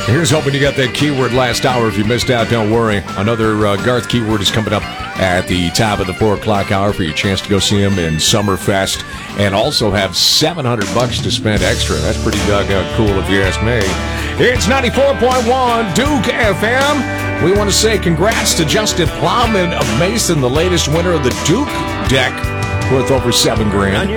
Here's hoping you got that keyword last hour. If you missed out, don't worry. Another Garth keyword is coming up at the top of the 4 o'clock hour for your chance to go see him in Summerfest and also have $700 to spend extra. That's pretty doggone cool if you ask me. It's 94.1 Duke FM. We want to say congrats to Justin Plowman of Mason, the latest winner of the Duke deck, worth over $7,000.